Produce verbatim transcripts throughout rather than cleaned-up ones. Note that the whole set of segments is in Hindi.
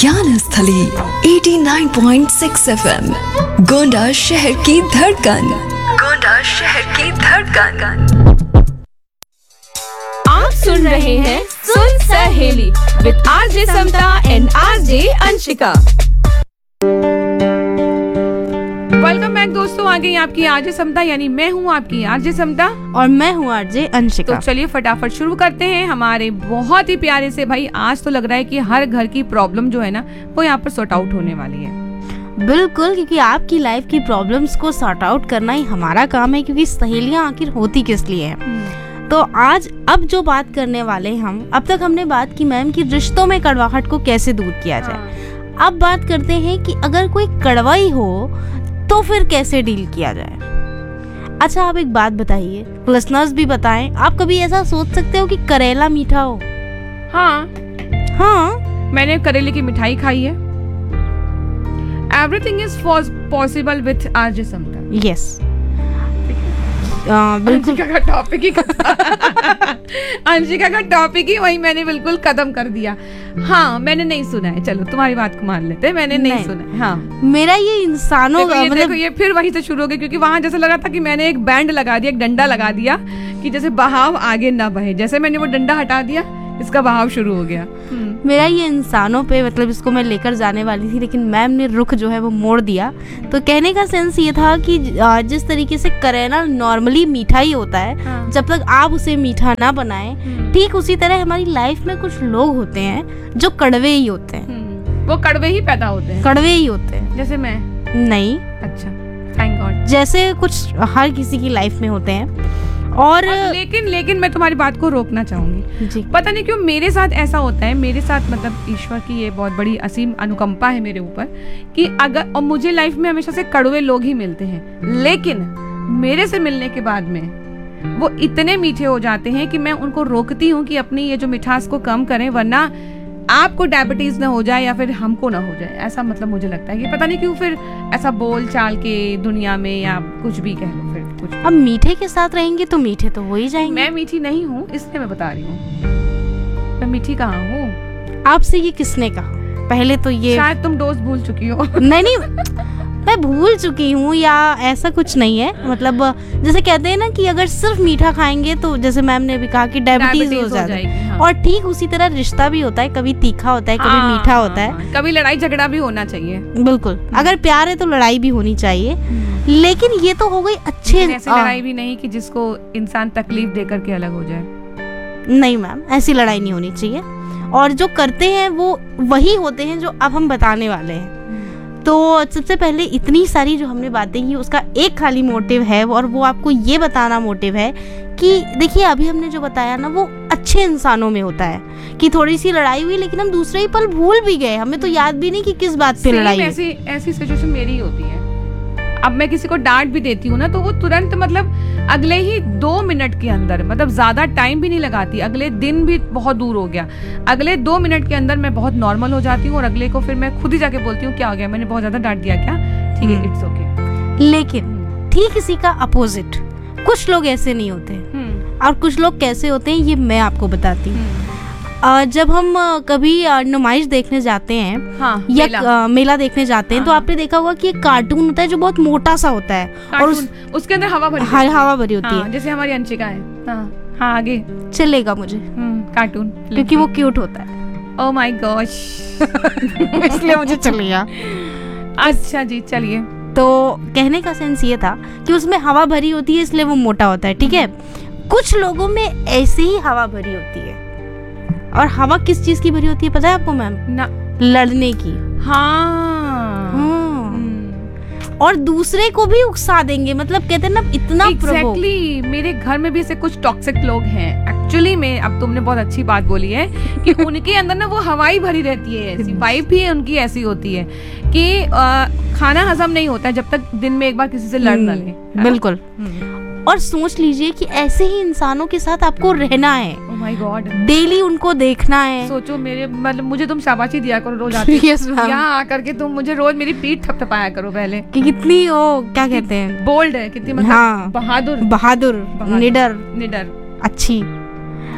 ज्ञान स्थली eighty nine point six F M, Gonda शहर की धड़कन। गोंडा शहर की धड़कन। आप सुन रहे हैं सुन सहेली with RJ Samta and RJ Anshika. Welcome back दोस्तों, आ गई आपकी आरजे समता, यानी मैं हूँ आपकी आरजे समता और मैं हूँ आरजे अंशिका। तो चलिए फटाफट शुरू करते हैं हमारे बहुत ही प्यारे से भाई। आज तो लग रहा है कि हर घर की प्रॉब्लम जो है ना वो यहाँ पर सॉर्ट आउट होने वाली है। बिल्कुल, क्योंकि आपकी लाइफ की प्रॉब्लम्स को सॉर्ट आउट करना ही हमारा काम है, क्योंकि सहेलियाँ आखिर होती किस लिए हैं। तो आज अब जो बात करने वाले हैं हम, अब तक हमने बात की मैम कि रिश्तों में कड़वाहट को कैसे दूर किया जाए। अब बात करते हैं कि अगर कोई कड़वाई हो तो फिर कैसे डील किया जाए। अच्छा, आप एक बात बताइए, लिसनर्स भी बताएं, आप कभी ऐसा सोच सकते हो कि करेला मीठा हो? हाँ हाँ, मैंने करेले की मिठाई खाई है। Everything is possible with RJ Samta. Yes, बिल्कुल का टॉपिक ही अंशिका का टॉपिक ही वही मैंने बिल्कुल खत्म कर दिया। हाँ, मैंने नहीं सुना है। चलो तुम्हारी बात को मान लेते हैं, मैंने नहीं, नहीं सुना है। हाँ, मेरा ये इंसानों का मतलब देखो, ये फिर वहीं से शुरू हो गया, क्योंकि वहां जैसे लगा था कि मैंने एक बैंड लगा दिया, एक डंडा लगा दिया कि जैसे बहाव आगे ना बहे। जैसे मैंने वो डंडा हटा दिया, इसका बहाव शुरू हो गया। मेरा ये इंसानों पे, मतलब इसको मैं लेकर जाने वाली थी, लेकिन मैम ने रुख जो है वो मोड़ दिया। तो कहने का सेंस ये था कि जिस तरीके से करेला नॉर्मली मीठा ही होता है, हाँ। जब तक आप उसे मीठा ना बनाएं, ठीक उसी तरह हमारी लाइफ में कुछ लोग होते हैं जो कड़वे ही होते हैं। वो कड़वे ही पैदा होते हैं, कड़वे ही होते हैं। जैसे मैं नहीं, अच्छा, थैंक गॉड। जैसे कुछ हर किसी की लाइफ में होते हैं। और, और लेकिन लेकिन मैं तुम्हारी बात को रोकना चाहूंगी जी। पता नहीं क्यों मेरे साथ ऐसा होता है, मेरे साथ मतलब ईश्वर की ये बहुत बड़ी असीम अनुकंपा है मेरे ऊपर कि अगर, और मुझे लाइफ में हमेशा से कड़वे लोग ही मिलते हैं, लेकिन मेरे से मिलने के बाद में वो इतने मीठे हो जाते हैं कि मैं उनको रोकती हूँ कि अपनी ये जो मिठास को कम करें, वरना आपको डायबिटीज ना हो जाए या फिर हमको ना हो जाए। ऐसा मतलब मुझे लगता है कि पता नहीं क्यों फिर ऐसा बोल चाल के दुनिया में, या कुछ भी कह लो, फिर कुछ अब मीठे के साथ रहेंगे तो मीठे तो हो ही जाएंगे। मैं मीठी नहीं हूँ, इसलिए मैं बता रही हूँ मैं मीठी कहाँ हूँ। आपसे ये किसने कहा? पहले तो ये शायद तुम डोज भूल चुकी हो। नहीं नहीं, मैं भूल चुकी हूँ या ऐसा कुछ नहीं है। मतलब जैसे कहते हैं ना कि अगर सिर्फ मीठा खाएंगे तो, जैसे मैम ने भी कहा कि डायबिटीज हो जाता है, हाँ। और ठीक उसी तरह रिश्ता भी होता है, कभी तीखा होता है, कभी हाँ, मीठा होता है, हाँ, कभी लड़ाई झगड़ा भी होना चाहिए। बिल्कुल, अगर प्यार है तो लड़ाई भी होनी चाहिए। लेकिन ये तो हो गई अच्छे, ऐसी लड़ाई भी नहीं कि जिसको इंसान तकलीफ दे करके अलग हो जाए। नहीं मैम, ऐसी लड़ाई नहीं होनी चाहिए। और जो करते हैं वो वही होते हैं जो अब हम बताने वाले हैं। तो सबसे पहले इतनी सारी जो हमने बातें की, उसका एक खाली मोटिव है, और वो आपको ये बताना मोटिव है कि देखिए, अभी हमने जो बताया ना वो अच्छे इंसानों में होता है कि थोड़ी सी लड़ाई हुई, लेकिन हम दूसरे ही पल भूल भी गए, हमें तो याद भी नहीं कि किस बात पे लड़ाई हुई। ऐसी ऐसी सिचुएशन मेरी होती है। अब मैं किसी को डांट भी देती हूँ ना, तो वो तुरंत मतलब अगले ही दो मिनट के अंदर, मतलब ज्यादा टाइम भी नहीं लगाती, अगले दिन भी बहुत दूर हो गया, अगले दो मिनट के अंदर मैं बहुत नॉर्मल हो जाती हूँ, और अगले को फिर मैं खुद ही जाके बोलती हूँ क्या हो गया, मैंने बहुत ज्यादा डांट दिया क्या, ठीक है, इट्स ओके। लेकिन ठीक इसी का अपोजिट कुछ लोग ऐसे नहीं होते, और कुछ लोग कैसे होते हैं ये मैं आपको बताती हूँ। जब हम कभी नुमाइश देखने जाते हैं, हाँ, या मेला, मेला देखने जाते हैं, हाँ, तो आपने देखा होगा कि एक कार्टून होता है जो बहुत मोटा सा होता है, और उस, उसके अंदर हवा भरी हवा, हवा भरी होती हाँ, है, जैसे हमारी अंशिका है। हाँ, हाँ, आगे चलेगा मुझे कार्टून, क्योंकि वो क्यूट होता है। ओह माय गॉश, इसलिए मुझे चलेगा। अच्छा जी, चलिए। तो कहने का सेंस ये था कि उसमें हवा भरी होती है, इसलिए वो मोटा होता है, ठीक है। कुछ लोगों में ऐसे ही हवा भरी होती है, और हवा किस चीज की भरी होती है पता है आपको मैम? ना, लड़ने की। हाँ, हाँ। और दूसरे को भी उकसा देंगे, मतलब कहते हैं ना इतना एग्जैक्टली। मेरे घर में भी ऐसे कुछ टॉक्सिक लोग हैं एक्चुअली में। अब तुमने बहुत अच्छी बात बोली है कि उनके अंदर ना वो हवाई भरी रहती है, ऐसी वाइब भी उनकी ऐसी होती है कि आ, खाना हजम नहीं होता है जब तक दिन में एक बार किसी से लड़ न ले। बिल्कुल। और सोच लीजिए कि ऐसे ही इंसानों के साथ आपको रहना है। ओह माय गॉड, डेली उनको देखना है। सोचो मेरे, मतलब मुझे तुम शाबाशी दिया करो रोज आते yes, यहाँ आकर के तुम मुझे रोज मेरी पीठ थपथपाया करो पहले कि कितनी वो क्या कहते हैं, बोल्ड है, कितनी मतलब हाँ, बहादुर बहादुर, निडर निडर अच्छी।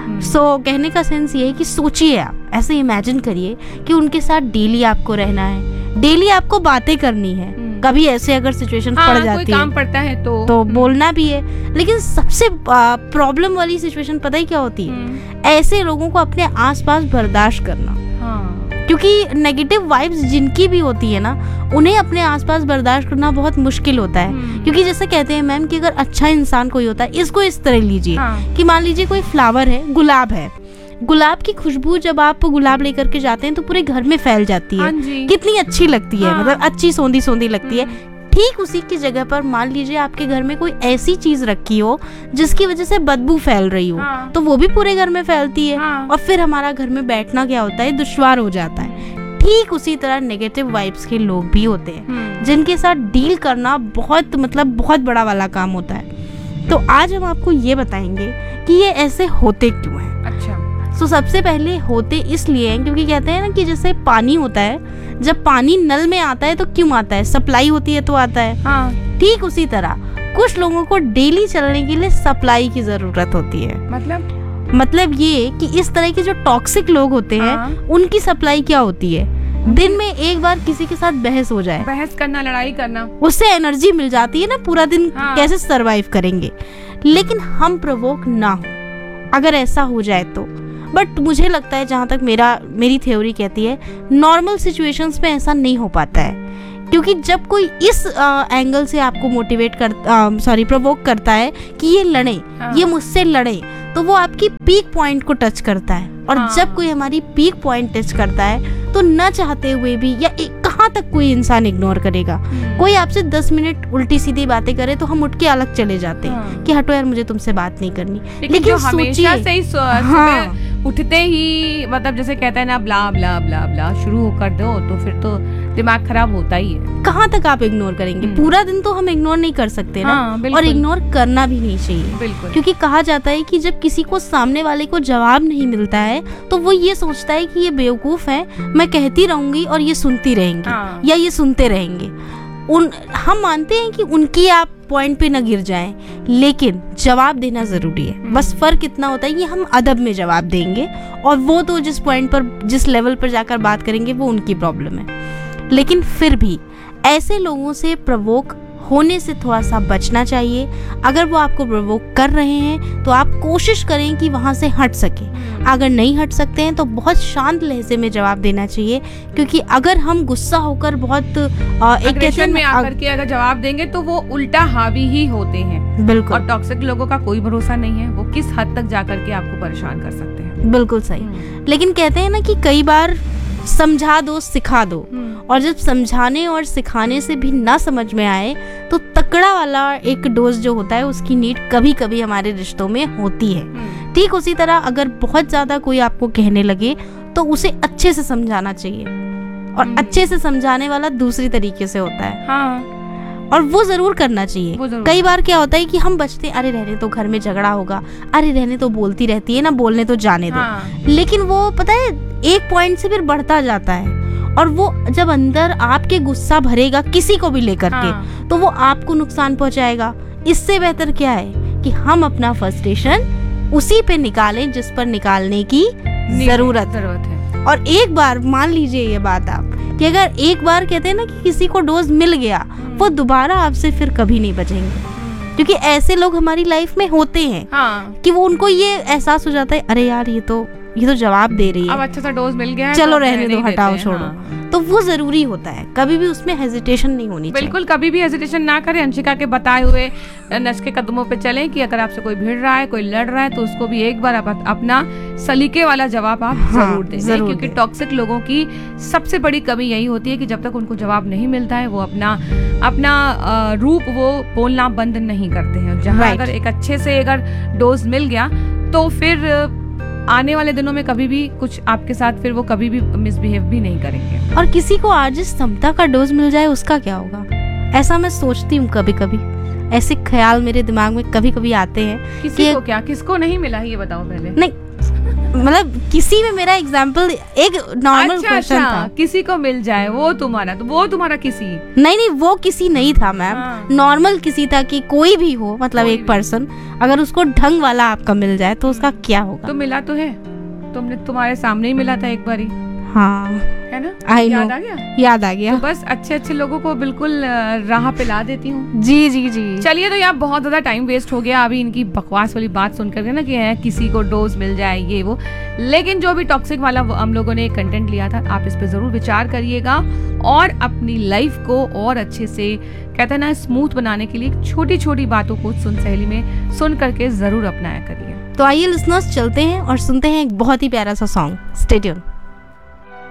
सो so, कहने का सेंस ये है कि सोचिए, आप ऐसे इमेजिन करिए कि उनके साथ डेली आपको रहना है, डेली आपको बातें करनी है। कभी ऐसे अगर सिचुएशन हाँ, पड़ जाती कोई काम पड़ता है तो तो बोलना भी है। लेकिन सबसे प्रॉब्लम वाली सिचुएशन पता ही क्या होती है? ऐसे लोगों को अपने आसपास बर्दाश्त करना। हाँ। क्योंकि नेगेटिव वाइब्स जिनकी भी होती है ना, उन्हें अपने आसपास बर्दाश्त करना बहुत मुश्किल होता है। क्योंकि जैसे कहते हैं मैम कि अगर अच्छा इंसान कोई होता है, इसको इस तरह लीजिए हाँ। कि मान लीजिए कोई फ्लावर है, गुलाब है, गुलाब की खुशबू जब आप गुलाब लेकर के जाते हैं तो पूरे घर में फैल जाती है। हाँ, कितनी अच्छी लगती है, हाँ। मतलब अच्छी सौंधी सौंधी लगती है। ठीक उसी की जगह पर मान लीजिए आपके घर में कोई ऐसी चीज रखी हो जिसकी वजह से बदबू फैल रही हो, हाँ। तो वो भी पूरे घर में फैलती है, हाँ। और फिर हमारा घर में बैठना क्या होता है, दुश्वार हो जाता है। ठीक उसी तरह नेगेटिव वाइब्स के लोग भी होते हैं जिनके साथ डील करना बहुत मतलब बहुत बड़ा वाला काम होता है। तो आज हम आपको ये बताएंगे कि ये ऐसे होते क्यों हैं। अच्छा। तो so, सबसे पहले होते इसलिए हैं क्योंकि कहते हैं ना कि जैसे पानी होता है, जब पानी नल में आता है तो क्यों आता है, सप्लाई होती है तो आता है। हाँ। ठीक उसी तरह कुछ लोगों को डेली चलने के लिए सप्लाई की जरूरत होती है। मतलब मतलब ये कि इस तरह के जो टॉक्सिक लोग होते हैं, हाँ। उनकी सप्लाई क्या होती है, दिन में एक बार किसी के साथ बहस हो जाए, बहस करना, लड़ाई करना, उससे एनर्जी मिल जाती है ना, पूरा दिन हाँ। कैसे सरवाइव करेंगे। लेकिन हम प्रोवोक ना हो, अगर ऐसा हो जाए तो। बट मुझे लगता है, जहाँ तक मेरा मेरी थ्योरी कहती है, नॉर्मल सिचुएशंस में ऐसा नहीं हो पाता है। क्योंकि जब कोई इस एंगल से आपको मोटिवेट कर सॉरी प्रोवोक करता है कि ये लड़े, हाँ। ये मुझसे लड़े, तो वो आपकी पीक पॉइंट को टच करता है। और हाँ। जब कोई हमारी पीक पॉइंट टच करता है तो न चाहते हुए भी, या कहाँ तक कोई इंसान इग्नोर करेगा। कोई आपसे दस मिनट उल्टी सीधी बातें करे तो हम उठ के अलग चले जाते हैं, हाँ। कि हटो यार, मुझे तुमसे बात नहीं करनी। लेकिन, लेकिन हमेशा से ही हाँ। उठते ही मतलब जैसे कहते हैं ना, ब्ला ब्ला ब्ला ब्ला शुरू कर दो तो फिर तो दिमाग खराब होता ही है। कहाँ तक आप इग्नोर करेंगे? पूरा दिन तो हम इग्नोर नहीं कर सकते ना, हाँ, और इग्नोर करना भी नहीं चाहिए। बिल्कुल। क्योंकि कहा जाता है कि जब किसी को सामने वाले को जवाब नहीं मिलता है तो वो ये सोचता है कि ये बेवकूफ है, मैं कहती रहूंगी और ये सुनती रहेंगी, हाँ। या ये सुनते रहेंगे। उन हम मानते हैं कि उनकी आप पॉइंट पे न गिर जाएं, लेकिन जवाब देना जरूरी है। बस फर्क इतना होता है कि हम अदब में जवाब देंगे, और वो तो जिस पॉइंट पर, जिस लेवल पर जाकर बात करेंगे वो उनकी प्रॉब्लम है। लेकिन फिर भी ऐसे लोगों से प्रवोक होने से थोड़ा सा बचना चाहिए। अगर वो आपको प्रवोक कर रहे हैं तो आप कोशिश करें कि वहाँ से हट सके। अगर नहीं हट सकते हैं तो बहुत शांत लहजे में जवाब देना चाहिए, क्योंकि अगर हम गुस्सा होकर बहुत एग्रेशन में आकर के अगर जवाब देंगे तो वो उल्टा हावी ही होते हैं। बिल्कुल। और टॉक्सिक लोगों का कोई भरोसा नहीं है, वो किस हद तक जाकर के आपको परेशान कर सकते हैं। बिल्कुल सही। लेकिन कहते हैं ना कि कई बार समझा दो सिखा दो, और जब समझाने और सिखाने से भी ना समझ में आए तो तकड़ा वाला एक डोज जो होता है उसकी नीड कभी कभी हमारे रिश्तों में होती है। ठीक उसी तरह अगर बहुत ज्यादा कोई आपको कहने लगे तो उसे अच्छे से समझाना चाहिए, और अच्छे से समझाने वाला दूसरी तरीके से होता है, हाँ। और वो जरूर करना चाहिए। कई बार क्या होता है कि हम बचते, अरे रहने तो घर में झगड़ा होगा, अरे रहने तो बोलती रहती है ना, बोलने तो जाने दो, हाँ। लेकिन वो पता है एक पॉइंट से फिर बढ़ता जाता है, और वो जब अंदर आपके गुस्सा भरेगा किसी को भी लेकर हाँ। के, तो वो आपको नुकसान पहुंचाएगा। इससे बेहतर क्या है कि हम अपना फ्रस्ट्रेशन उसी पे निकालें जिस पर निकालने की जरूरत है। और एक बार मान लीजिए ये बात आप, कि अगर एक बार कहते हैं ना कि किसी को डोज मिल गया, वो दोबारा आपसे फिर कभी नहीं बचेंगे। क्योंकि ऐसे लोग हमारी लाइफ में होते हैं, हाँ। कि वो उनको ये एहसास हो जाता है, अरे यार ये तो ये तो जवाब दे रही है, अब अच्छा सा डोज मिल गया है, चलो तो रहने दो, हटाओ, छोड़ो, हाँ। तो वो जरूरी होता है। कभी भी उसमें हेजिटेशन नहीं होनी चाहिए। बिल्कुल, कभी भी हेजिटेशन ना करें। अंशिका के बताए हुए नस के कदमों पे चलें कि अगर आपसे कोई भिड़ रहा है, कोई लड़ रहा है, तो उसको भी एक बार आप अपना सलीके वाला जवाब आप हाँ, जरूर दें। क्योंकि टॉक्सिक लोगों की सबसे बड़ी कमी यही होती है कि जब तक उनको जवाब नहीं मिलता है वो अपना अपना रूप वो बोलना बंद नहीं करते हैं। जहाँ अगर एक अच्छे से अगर डोज मिल गया तो फिर आने वाले दिनों में कभी भी कुछ आपके साथ फिर वो कभी भी मिसबिहेव भी नहीं करेंगे। और किसी को आज इस क्षमता का डोज मिल जाए उसका क्या होगा, ऐसा मैं सोचती हूँ कभी कभी। ऐसे ख्याल मेरे दिमाग में कभी कभी आते हैं। किसी को क्या, किसको नहीं मिला है ये बताओ पहले। नहीं मतलब किसी में मेरा एग्जाम्पल एक नॉर्मल अच्छा, क्वेश्चन अच्छा, था। किसी को मिल जाए वो तुम्हारा, तो वो तुम्हारा किसी। नहीं नहीं, वो किसी नहीं था मैम, हाँ। नॉर्मल किसी था कि कोई भी हो, मतलब कोई एक भी। पर्सन अगर उसको ढंग वाला आपका मिल जाए तो उसका क्या होगा। तो मिला तो है, तुमने तुम्हारे सामने ही मिला था एक बारी, हाँ है ना? आई याद नो, आ गया? याद आ गया। तो बस अच्छे अच्छे लोगों को बिल्कुल अ, राह पे ला देती हूँ। जी जी जी। चलिए, तो यार बहुत ज्यादा टाइम वेस्ट हो गया अभी इनकी बकवास वाली बात सुन करके ना, कि है किसी को डोज मिल जाए ये वो। लेकिन जो भी टॉक्सिक वाला वो हम लोगों ने कंटेंट लिया था, आप इस पे जरूर विचार करिएगा और अपनी लाइफ को और अच्छे से, कहते हैं ना, स्मूथ बनाने के लिए छोटी छोटी बातों को सुन सहेली में सुन करके जरूर अपनाया करिए। तो आइए लिसनर्स, चलते हैं और सुनते हैं एक बहुत ही प्यारा सा सॉन्ग। Stay tune.